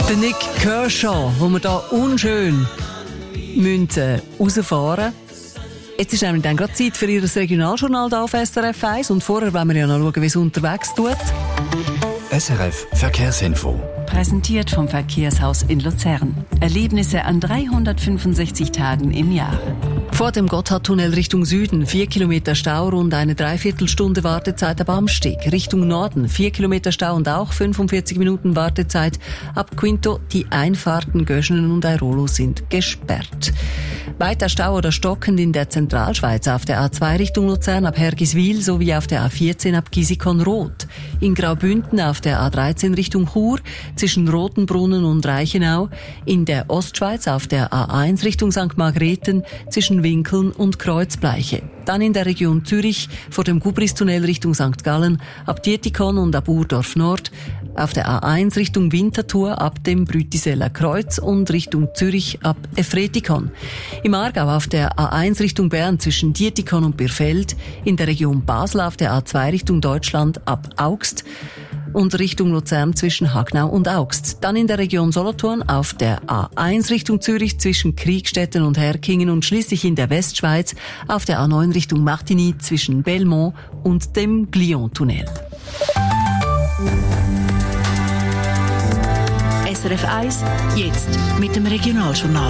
Der Nick Kershaw, wo wir hier unschön rausfahren müssen. Jetzt ist nämlich dann gerade Zeit für Ihr Regionaljournal hier auf SRF 1. Und vorher wollen wir ja noch schauen, wie es unterwegs tut. SRF Verkehrsinfo. Präsentiert vom Verkehrshaus in Luzern. Erlebnisse an 365 Tagen im Jahr. Vor dem Gotthardtunnel Richtung Süden 4 Kilometer Stau, rund eine Dreiviertelstunde Wartezeit ab Amsteg. Richtung Norden 4 Kilometer Stau und auch 45 Minuten Wartezeit ab Quinto. Die Einfahrten Göschenen und Airolo sind gesperrt. Weiter Stau oder stockend in der Zentralschweiz auf der A2 Richtung Luzern ab Hergiswil sowie auf der A14 ab Gisikon-Rot. In Graubünden auf der A13 Richtung Chur zwischen Rotenbrunnen und Reichenau. In der Ostschweiz auf der A1 Richtung St. Margrethen zwischen Winkeln und Kreuzbleiche. Dann in der Region Zürich vor dem Gubristunnel Richtung St. Gallen ab Dietikon und ab Urdorf Nord. Auf der A1 Richtung Winterthur ab dem Brütiseller Kreuz und Richtung Zürich ab Efretikon. Im Aargau auf der A1 Richtung Bern zwischen Dietikon und Birfeld. In der Region Basel auf der A2 Richtung Deutschland ab Augst und Richtung Luzern zwischen Hagnau und Augst. Dann in der Region Solothurn auf der A1 Richtung Zürich zwischen Kriegstetten und Herkingen und schließlich in der Westschweiz auf der A9 Richtung Martigny zwischen Belmont und dem Glion-Tunnel. SRF 1, jetzt mit dem Regionaljournal.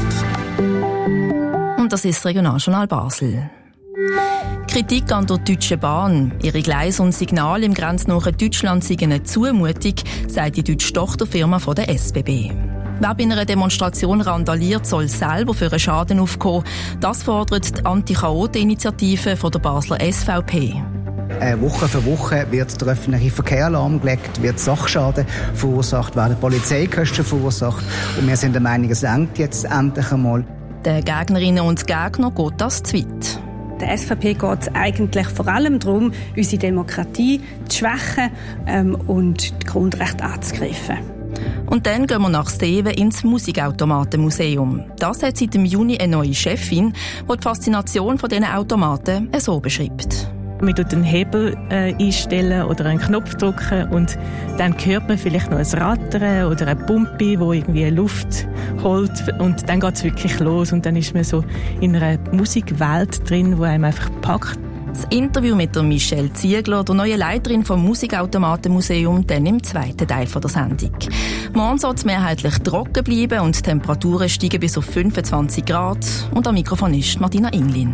Und das ist das Regionaljournal Basel. Kritik an der Deutschen Bahn. Ihre Gleise und Signale im grenznahen Deutschland seien eine Zumutung, sagt die deutsche Tochterfirma von der SBB. Wer bei einer Demonstration randaliert, soll selber für einen Schaden aufkommen. Das fordert die Anti-Chaoten-Initiative von der Basler SVP. Woche für Woche wird der öffentliche Verkehr lahmgelegt, wird Sachschaden verursacht, werden Polizeikosten verursacht. Und wir sind der Meinung, es reicht jetzt endlich einmal. Den Gegnerinnen und Gegnern geht das zu weit. Der SVP geht es eigentlich vor allem darum, unsere Demokratie zu schwächen und die Grundrechte anzugreifen. Und dann gehen wir nach Steven ins Musikautomatenmuseum. Das hat seit dem Juni eine neue Chefin, die die Faszination von diesen Automaten so beschreibt. Man tut einen Hebel einstellen oder einen Knopf drücken und dann hört man vielleicht noch ein Rattern oder eine Pumpe, wo irgendwie Luft holt und dann geht es wirklich los und dann ist man so in einer Musikwelt drin, die einem einfach packt. Das Interview mit der Michelle Ziegler, der neuen Leiterin vom Musikautomatenmuseum, dann im zweiten Teil der Sendung. Morgen soll es mehrheitlich trocken bleiben und die Temperaturen steigen bis auf 25 Grad. Und am Mikrofon ist Martina Inglin.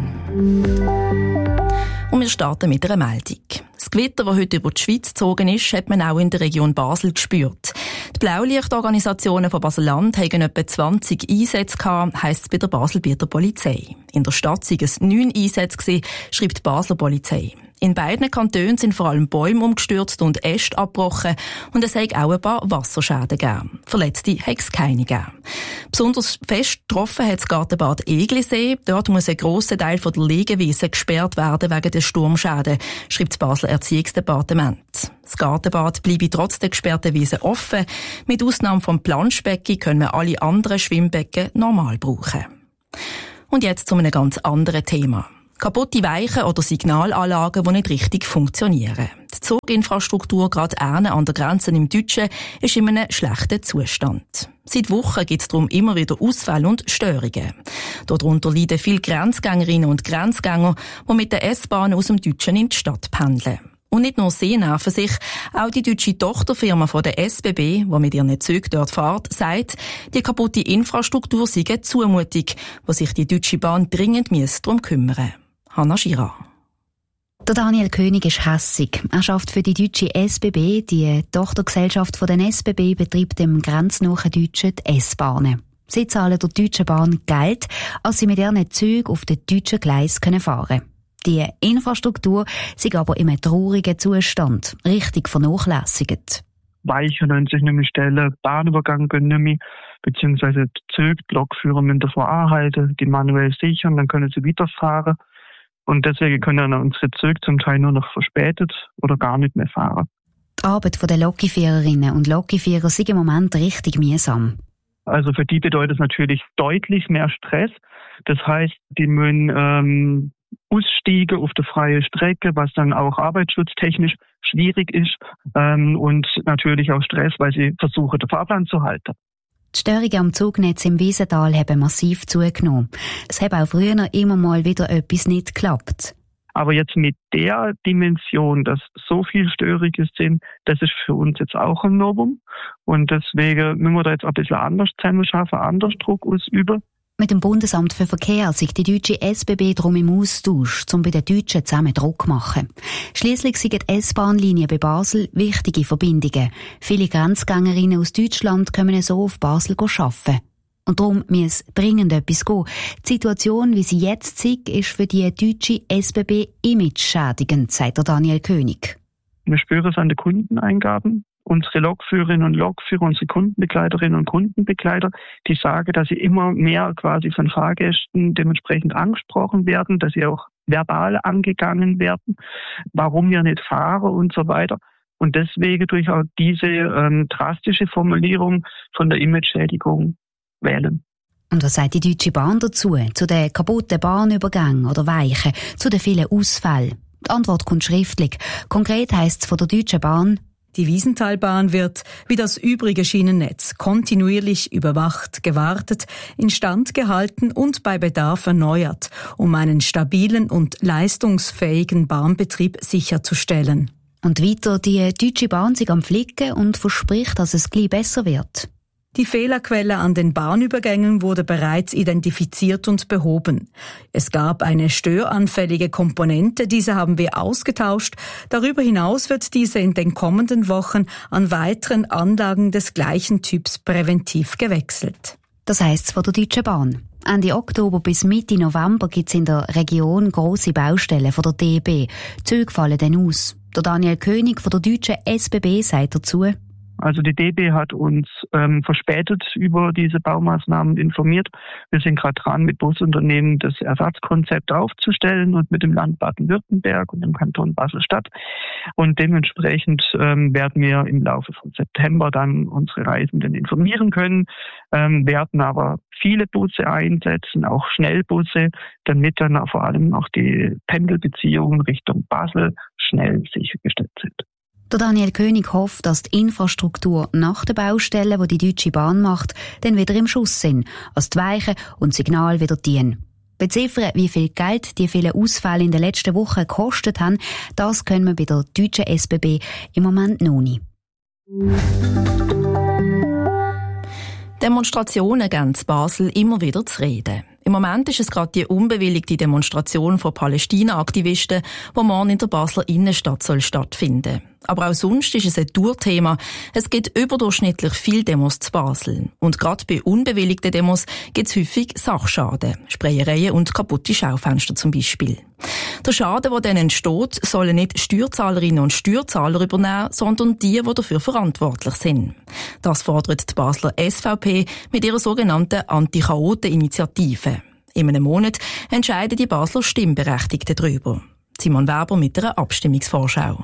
Und wir starten mit einer Meldung. Das Gewitter, das heute über die Schweiz gezogen ist, hat man auch in der Region Basel gespürt. Die Blaulichtorganisationen von Basel-Land hatten etwa 20 Einsätze gehabt, heisst es bei der Basel-Bieter Polizei. In der Stadt waren es 9 Einsätze gewesen, schreibt die Basler Polizei. In beiden Kantonen sind vor allem Bäume umgestürzt und Äste abgebrochen und es hat auch ein paar Wasserschäden gegeben. Verletzte hat es keine gegeben. Besonders fest getroffen hat das Gartenbad Eglisee. Dort muss ein grosser Teil der Liegewiese gesperrt werden wegen der Sturmschäden, schreibt das Basler Erziehungsdepartement. Das Gartenbad bleibe trotz der gesperrten Wiese offen. Mit Ausnahme vom Planschbecken können wir alle anderen Schwimmbecken normal brauchen. Und jetzt zu einem ganz anderen Thema. Kaputte Weichen oder Signalanlagen, die nicht richtig funktionieren. Die Zuginfrastruktur gerade an der Grenze im Deutschen ist in einem schlechten Zustand. Seit Wochen gibt es darum immer wieder Ausfälle und Störungen. Darunter leiden viele Grenzgängerinnen und Grenzgänger, die mit der S-Bahn aus dem Deutschen in die Stadt pendeln. Und nicht nur sie nerven sich, auch die deutsche Tochterfirma von der SBB, die mit ihren Zügen dort fährt, sagt, die kaputte Infrastruktur sei eine Zumutung, wo sich die Deutsche Bahn dringend darum kümmern müsse. Hanna Schira. Der Daniel König ist hässig. Er arbeitet für die deutsche SBB. Die Tochtergesellschaft von den SBB betreibt im grenznahen Deutschen die S-Bahnen. Sie zahlen der Deutschen Bahn Geld, als sie mit ihren Zügen auf den deutschen Gleisen fahren können. Die Infrastruktur sei aber in einem traurigen Zustand, richtig vernachlässigt. Weichen lassen sich nicht mehr stellen, Bahnübergang gehen nicht mehr, beziehungsweise die Züge, die Lokführer müssen davor anhalten, die manuell sichern, dann können sie weiterfahren. Und deswegen können unsere Züge zum Teil nur noch verspätet oder gar nicht mehr fahren. Die Arbeit der Lokführerinnen und Lokführer ist im Moment richtig mühsam. Also für die bedeutet es natürlich deutlich mehr Stress. Das heißt, die müssen aussteigen auf der freien Strecke, was dann auch arbeitsschutztechnisch schwierig ist und natürlich auch Stress, weil sie versuchen, den Fahrplan zu halten. Die Störungen am Zugnetz im Wiesental haben massiv zugenommen. Es hat auch früher noch immer mal wieder etwas nicht geklappt. Aber jetzt mit der Dimension, dass so viele Störungen sind, das ist für uns jetzt auch ein Novum. Und deswegen müssen wir da jetzt ein bisschen anders zusammenarbeiten, anders Druck ausüben. Mit dem Bundesamt für Verkehr sind die deutsche SBB darum im Austausch, um bei den Deutschen zusammen Druck zu machen. Schliesslich sind die S-Bahn-Linien bei Basel wichtige Verbindungen. Viele Grenzgängerinnen aus Deutschland können so auf Basel arbeiten. Und darum muss dringend etwas gehen. Die Situation, wie sie jetzt ist für die deutsche SBB image-schädigend, sagt der Daniel König. Wir spüren es an den Kundeneingaben. Unsere Lokführerinnen und Lokführer, unsere Kundenbegleiterinnen und Kundenbegleiter, die sagen, dass sie immer mehr quasi von Fahrgästen dementsprechend angesprochen werden, dass sie auch verbal angegangen werden, warum wir nicht fahren und so weiter. Und deswegen durch auch diese drastische Formulierung von der Image-Schädigung wählen. Und was sagt die Deutsche Bahn dazu? Zu den kaputten Bahnübergängen oder Weichen, zu den vielen Ausfällen? Die Antwort kommt schriftlich. Konkret heisst es von der Deutschen Bahn: Die Wiesentalbahn wird, wie das übrige Schienennetz, kontinuierlich überwacht, gewartet, instand gehalten und bei Bedarf erneuert, um einen stabilen und leistungsfähigen Bahnbetrieb sicherzustellen. Und weiter, die Deutsche Bahn sich am Flicken und verspricht, dass es gleich besser wird. Die Fehlerquelle an den Bahnübergängen wurde bereits identifiziert und behoben. Es gab eine störanfällige Komponente, diese haben wir ausgetauscht. Darüber hinaus wird diese in den kommenden Wochen an weiteren Anlagen des gleichen Typs präventiv gewechselt. Das heisst von der Deutschen Bahn. Ende Oktober bis Mitte November gibt es in der Region grosse Baustellen von der DB. Die Züge fallen dann aus. Der Daniel König von der deutschen SBB sagt dazu: Also die DB hat uns verspätet über diese Baumaßnahmen informiert. Wir sind gerade dran, mit Busunternehmen das Ersatzkonzept aufzustellen und mit dem Land Baden-Württemberg und dem Kanton Basel-Stadt. Und dementsprechend werden wir im Laufe von September dann unsere Reisenden informieren können, werden aber viele Busse einsetzen, auch Schnellbusse, damit dann vor allem auch die Pendelbeziehungen Richtung Basel schnell sichergestellt sind. Der Daniel König hofft, dass die Infrastruktur nach den Baustellen, die die Deutsche Bahn macht, dann wieder im Schuss sind, als die Weichen und Signal wieder dienen. Beziffern, wie viel Geld die vielen Ausfälle in den letzten Wochen gekostet haben, das können wir bei der deutschen SBB im Moment noch nicht. Demonstrationen geben in Basel immer wieder zu reden. Im Moment ist es gerade die unbewilligte Demonstration von Palästina-Aktivisten, die morgen in der Basler Innenstadt stattfinden soll. Aber auch sonst ist es ein Tourthema. Es gibt überdurchschnittlich viele Demos zu Basel. Und gerade bei unbewilligten Demos gibt es häufig Sachschaden. Sprayereien und kaputte Schaufenster zum Beispiel. Der Schaden, der dann entsteht, sollen nicht Steuerzahlerinnen und Steuerzahler übernehmen, sondern die dafür verantwortlich sind. Das fordert die Basler SVP mit ihrer sogenannten Anti-Chaoten-Initiative. In einem Monat entscheiden die Basler Stimmberechtigten darüber. Simon Weber mit einer Abstimmungsvorschau.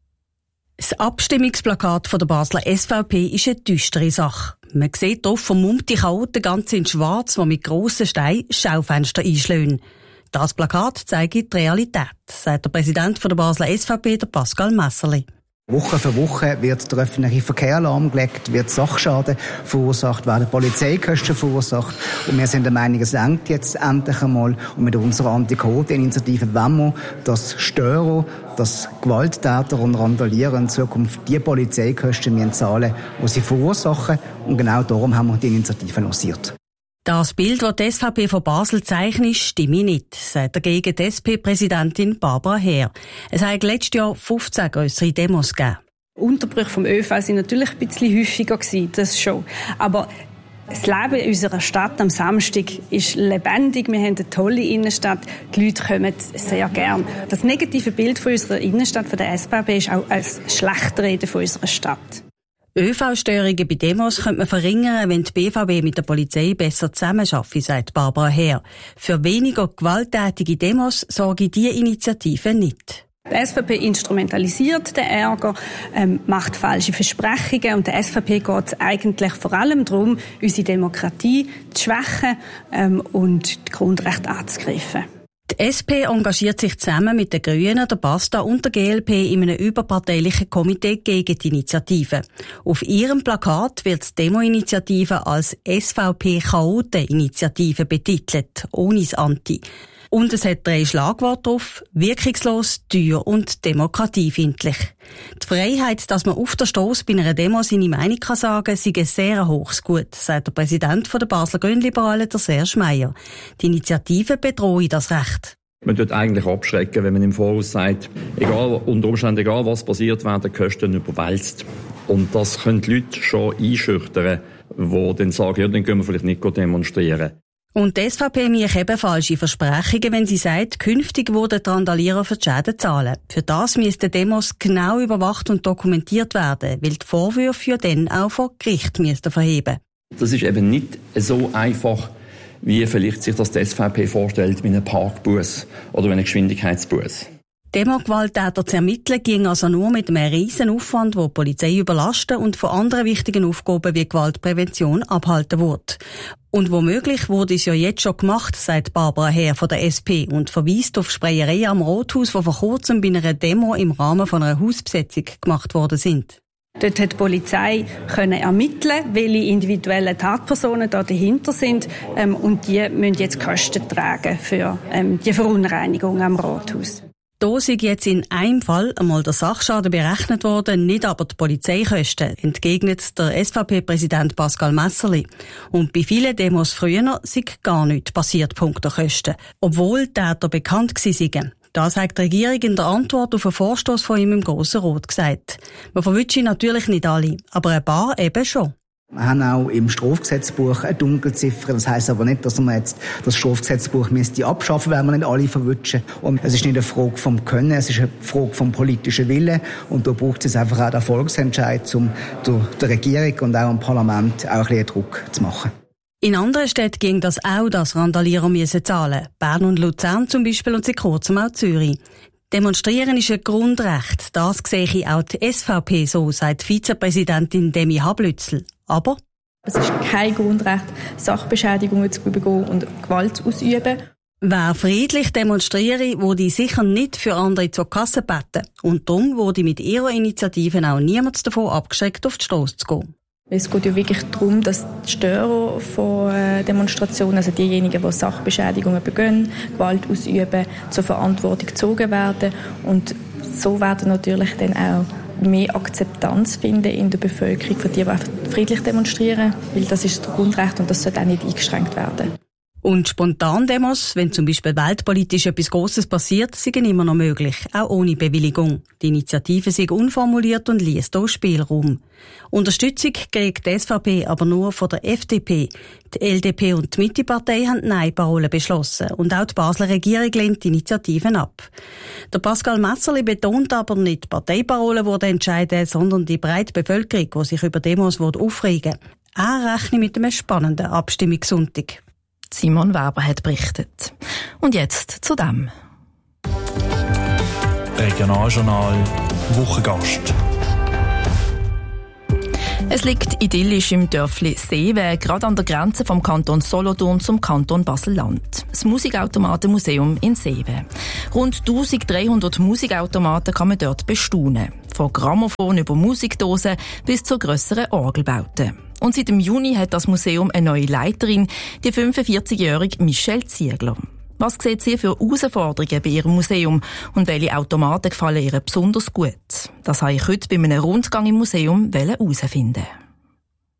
Das Abstimmungsplakat von der Basler SVP ist eine düstere Sache. Man sieht oft vermummte Chaoten ganz in schwarz, die mit grossen Steinen Schaufenster einschlagen. Das Plakat zeigt die Realität, sagt der Präsident der Basler SVP, der Pascal Messerli. Woche für Woche wird der öffentliche Verkehr lahmgelegt, wird Sachschaden verursacht, werden Polizeikosten verursacht. Und wir sind der Meinung, es reicht jetzt endlich einmal. Und mit unserer Anti-Chaoten-Initiative wollen wir, dass Störer, dass Gewalttäter und Randalierer in Zukunft die Polizeikosten zahlen, die sie verursachen. Und genau darum haben wir die Initiative lanciert. Das Bild, das die SVP von Basel zeichnet, stimme nicht, sagt dagegen die SP-Präsidentin Barbara Heer. Es hat letztes Jahr 15 grössere Demos gegeben. Unterbrüche vom ÖV waren natürlich ein bisschen häufiger gewesen, das schon. Aber das Leben in unserer Stadt am Samstag ist lebendig. Wir haben eine tolle Innenstadt. Die Leute kommen sehr gern. Das negative Bild von unserer Innenstadt, von der SVP, ist auch als Schlechtrede von unserer Stadt. ÖV-Störungen bei Demos könnte man verringern, wenn die BVB mit der Polizei besser zusammenarbeitet, sagt Barbara Heer. Für weniger gewalttätige Demos sorge diese Initiative nicht. Die SVP instrumentalisiert den Ärger, macht falsche Versprechungen und der SVP geht es eigentlich vor allem darum, unsere Demokratie zu schwächen und die Grundrechte anzugreifen. Die SP engagiert sich zusammen mit den Grünen, der Basta und der GLP in einem überparteilichen Komitee gegen die Initiative. Auf ihrem Plakat wird die Demo-Initiative als SVP-Chaoten-Initiative betitelt, ohne das Anti. Und es hat 3 Schlagworte drauf: wirkungslos, teuer und demokratiefeindlich. Die Freiheit, dass man auf der Strasse bei einer Demo seine Meinung sagen kann, sei ein sehr hohes Gut, sagt der Präsident der Basler Grünliberalen, der Serge Meier. Die Initiative bedrohe das Recht. Man tut eigentlich abschrecken, wenn man im Voraus sagt, unter Umständen egal was passiert, werden die Kosten überwälzt. Und das können die Leute schon einschüchtern, die dann sagen, ja, dann können wir vielleicht nicht demonstrieren. Und die SVP macht eben falsche Versprechungen, wenn sie sagt, künftig würden die Randalierer für die Schäden zahlen. Für das müssten Demos genau überwacht und dokumentiert werden, weil die Vorwürfe ja dann auch vor Gericht verheben müssten. Das ist eben nicht so einfach, wie vielleicht sich das die SVP vorstellt, mit einem Parkbus oder einem Geschwindigkeitsbus. Demo-Gewalttäter zu ermitteln ging also nur mit einem riesen Aufwand, wo die Polizei überlasten und von anderen wichtigen Aufgaben wie Gewaltprävention abhalten wird. Und womöglich wurde es ja jetzt schon gemacht, sagt Barbara Herr von der SP und verweist auf Sprayereien am Rathaus, die vor kurzem bei einer Demo im Rahmen von einer Hausbesetzung gemacht worden sind. Dort hat die Polizei können ermitteln, welche individuellen Tatpersonen da dahinter sind, und die müssen jetzt Kosten tragen für die Verunreinigung am Rathaus. Da ist jetzt in einem Fall einmal der Sachschaden berechnet worden, nicht aber die Polizeikosten, entgegnet der SVP-Präsident Pascal Messerli. Und bei vielen Demos früher sind gar nichts passiert, punkto Kosten, obwohl die Täter bekannt gewesen seien. Das hat die Regierung in der Antwort auf einen Vorstoss von ihm im Grossen Rat gesagt. Man verwünscht natürlich nicht alle, aber ein paar eben schon. Wir haben auch im Strafgesetzbuch eine Dunkelziffer. Das heisst aber nicht, dass man jetzt das Strafgesetzbuch abschaffen, weil wir nicht alle verwünschen. Und es ist nicht eine Frage vom Können, es ist eine Frage vom politischen Willen. Und da braucht es einfach auch den Volksentscheid, um der Regierung und auch dem Parlament auch ein bisschen Druck zu machen. In anderen Städten ging das auch, dass Randalierer zahlen. Bern und Luzern zum Beispiel und seit kurzem auch Zürich. Demonstrieren ist ein Grundrecht. Das sehe ich auch die SVP so, sagt Vizepräsidentin Demi Hablützel. Aber es ist kein Grundrecht, Sachbeschädigungen zu begehen und Gewalt ausüben. Wer friedlich demonstriere, würde sicher nicht für andere zur Kasse beten. Und darum wurde mit ihrer Initiative auch niemand davon abgeschreckt, auf die Strasse zu gehen. Es geht ja wirklich darum, dass die Störer von Demonstrationen, also diejenigen, die Sachbeschädigungen begehen, Gewalt ausüben, zur Verantwortung gezogen werden. Und so werden natürlich dann auch mehr Akzeptanz finden in der Bevölkerung für die friedlich demonstrieren, weil das ist das Grundrecht und das sollte auch nicht eingeschränkt werden. Und Spontandemos, wenn zum Beispiel weltpolitisch etwas Grosses passiert, sind immer noch möglich, auch ohne Bewilligung. Die Initiative sei unformuliert und liess hier Spielraum. Unterstützung kriegt die SVP aber nur von der FDP. Die LDP und die Mitte-Partei haben Nein-Parolen beschlossen und auch die Basler Regierung lehnt die Initiativen ab. Der Pascal Messerli betont aber nicht, Parteiparolen wurden entscheiden, sondern die breite Bevölkerung, die sich über Demos aufregen. Er rechnet mit einem spannenden Abstimmungssonntag. Simon Weber hat berichtet. Und jetzt zu dem. Regionaljournal Wochengast. Es liegt idyllisch im Dörfli Seewe, gerade an der Grenze vom Kanton Solothurn zum Kanton Basel-Land. Das Musikautomatenmuseum in Seewe. Rund 1300 Musikautomaten kann man dort bestaunen. Von Grammophon über Musikdosen bis zu grösseren Orgelbauten. Und seit dem Juni hat das Museum eine neue Leiterin, die 45-jährige Michelle Ziegler. Was sieht sie für Herausforderungen bei ihrem Museum und welche Automaten gefallen ihr besonders gut? Das habe ich heute bei einem Rundgang im Museum herausfinden.